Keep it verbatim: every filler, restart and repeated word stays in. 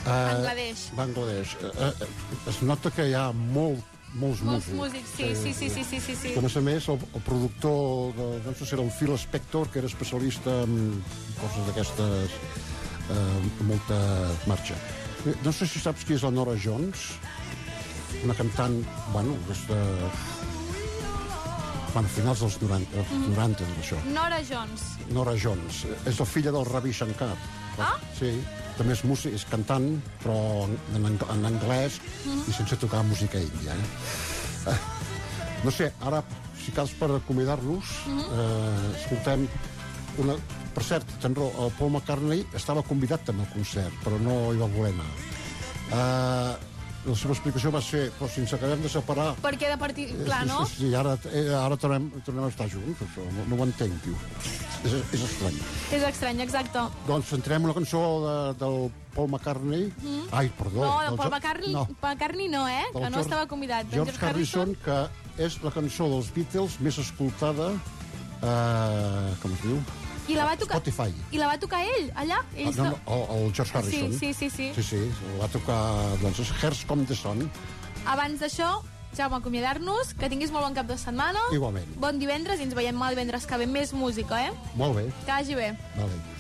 Bangladesh. Bangladesh. Uh, uh, es nota que hi ha molt, molts, molts músics. músics. Sí, sí, sí, sí, sí, sí, sí. Que, a més a més, el, el productor, de, no sé si era el Phil Spector, que era especialista en coses d'aquestes, eh, amb molta marxa. No sé si saps qui és la Nora Jones, una cantant, bueno, des de... Bueno, finals dels noranta, mm-hmm. noranta, això. Nora Jones. Nora Jones. És la filla del Ravi Shankar. Ah? Sí, també és músic, és cantant, però en, ang en anglès mm-hmm. i sense tocar música índia. Eh? Eh, no sé, ara, si cals per acomiadar-nos, mm-hmm. eh, escoltem una... Per cert, raó, el Paul McCartney estava convidat també al concert, però no hi va voler anar. Eh... La seva explicació va ser, però si ens acabem de separar... Perquè de partir... Clar, no? Sí, sí, ara, ara tornem, tornem a estar junts, això, no, no ho entenc, tio. És, és estrany. És estrany, exacte. Doncs entrem una cançó de, del Paul McCartney. Mm. Ai, perdó. No, del Paul McCartney no. McCartney no, eh? Del que no George, estava convidat. George, George Harrison, Harrison, que és la cançó dels Beatles més escoltada, eh, com es diu? I la va tocar... Spotify. I la va tocar ell, allà? Ell no, no, el, el George Harrison. Sí, sí, sí. Sí, sí, sí va tocar, doncs, Hearts Come the Sun. Abans d'això, Jaume, acomiadar-nos, que tinguis molt bon cap de setmana. Igualment. Bon divendres i ens veiem el divendres que ve més música, eh? Molt bé. Que vagi bé. Vale.